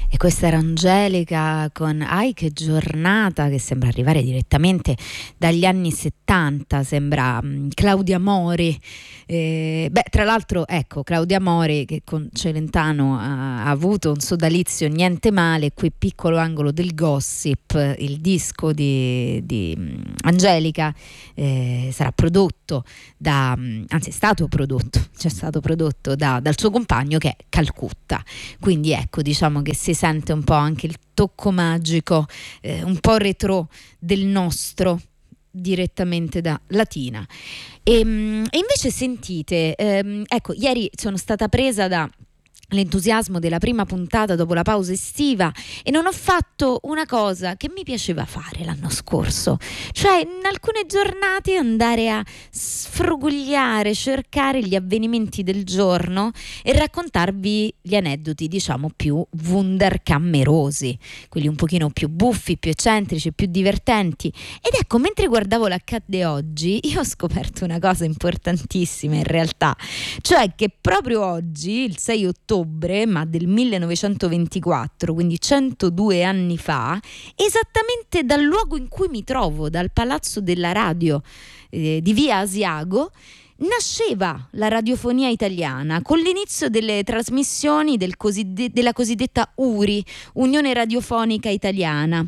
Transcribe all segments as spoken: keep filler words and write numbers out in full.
E questa era Angelica con Ai che giornata, che sembra arrivare direttamente dagli anni settanta, sembra um, Claudia Mori. Eh, beh, tra l'altro, ecco, Claudia Mori che con Celentano ha, ha avuto un sodalizio niente male, qui Piccolo angolo del gossip, il disco di, di um, Angelica eh, sarà prodotto da, um, anzi è stato prodotto, cioè è stato prodotto da, dal suo compagno che è Calcutta, quindi ecco, diciamo che si sente un po' anche il tocco magico, eh, un po' retro del nostro, direttamente da Latina. E, e invece sentite, ehm, ecco, ieri sono stata presa da l'entusiasmo della prima puntata dopo la pausa estiva e non ho fatto una cosa che mi piaceva fare l'anno scorso, cioè in alcune giornate andare a sfrugugliare, cercare gli avvenimenti del giorno e raccontarvi gli aneddoti, diciamo, più wunderkammerosi, quelli un pochino più buffi, più eccentrici, più divertenti. Ed ecco, mentre guardavo l'accadde oggi, io ho scoperto una cosa importantissima in realtà, cioè che proprio oggi, il sei ottobre, ma del millenovecentoventiquattro, quindi centodue anni fa, esattamente dal luogo in cui mi trovo, dal Palazzo della Radio eh, di via Asiago, nasceva la radiofonia italiana con l'inizio delle trasmissioni del cosidde- della cosiddetta U R I, Unione Radiofonica Italiana.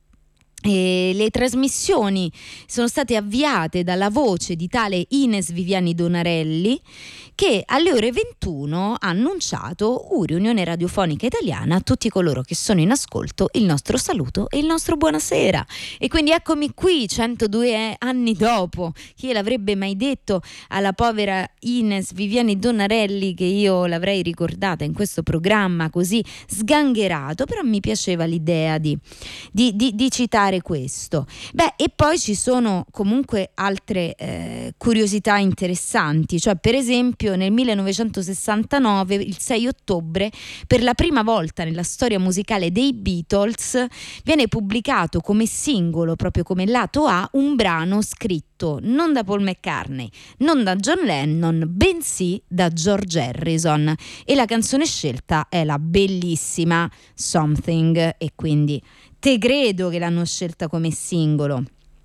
E le trasmissioni sono state avviate dalla voce di tale Ines Viviani Donarelli, che alle ore ventuno ha annunciato U R I, Unione Radiofonica Italiana, a tutti coloro che sono in ascolto il nostro saluto e il nostro buonasera. E quindi eccomi qui centodue anni dopo. Chi l'avrebbe mai detto alla povera Ines Viviani Donarelli che io l'avrei ricordata in questo programma così sgangherato, però mi piaceva l'idea di, di, di, di citare questo. Beh, e poi ci sono comunque altre eh, curiosità interessanti, cioè per esempio nel millenovecentosessantanove, il sei ottobre, per la prima volta nella storia musicale dei Beatles viene pubblicato come singolo, proprio come lato A, un brano scritto non da Paul McCartney, non da John Lennon, bensì da George Harrison, e la canzone scelta è la bellissima Something, e quindi te credo che l'hanno scelta come singolo.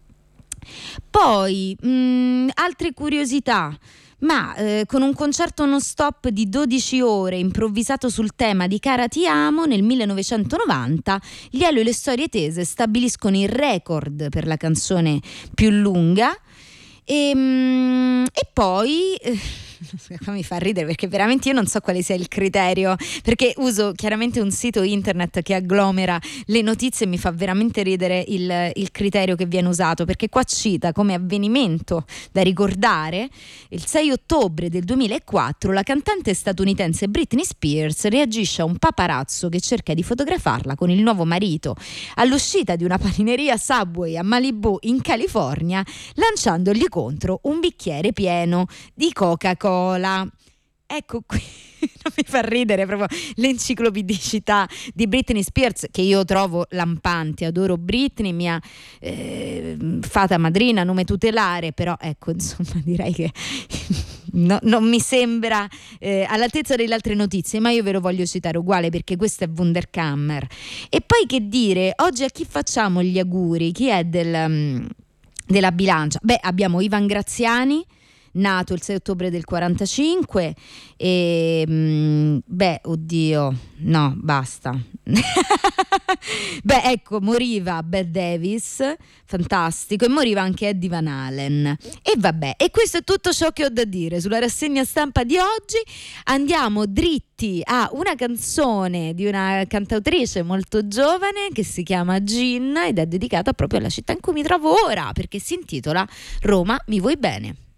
Poi mh, altre curiosità, ma eh, con un concerto non stop di dodici ore improvvisato sul tema di Cara ti amo, nel millenovecentonovanta gli Elio e le storie tese stabiliscono il record per la canzone più lunga. E, mh, e poi eh, mi fa ridere perché veramente io non so quale sia il criterio, perché uso chiaramente un sito internet che agglomera le notizie e mi fa veramente ridere il, il criterio che viene usato, perché qua cita come avvenimento da ricordare il sei ottobre del duemilaquattro la cantante statunitense Britney Spears reagisce a un paparazzo che cerca di fotografarla con il nuovo marito all'uscita di una panineria Subway a Malibu in California, lanciandogli contro un bicchiere pieno di Coca-Cola. Ecco qui, non mi fa ridere proprio l'enciclopedicità di Britney Spears, che io trovo lampante, adoro Britney, mia eh, fata madrina, nome tutelare, però ecco, insomma, direi che no, non mi sembra eh, all'altezza delle altre notizie, ma io ve lo voglio citare uguale perché questo è Wunderkammer. E poi che dire, oggi a chi facciamo gli auguri? Chi è del... Um, della bilancia? Beh, abbiamo Ivan Graziani, nato il sei ottobre del quarantacinque, e mh, beh, oddio, no, basta. Beh, ecco, moriva Bette Davis, fantastico, e moriva anche Eddie Van Halen. E vabbè, e questo è tutto ciò che ho da dire sulla rassegna stampa di oggi. Andiamo dritti a una canzone di una cantautrice molto giovane che si chiama Gin ed è dedicata proprio alla città in cui mi trovo ora, perché si intitola Roma, mi vuoi bene.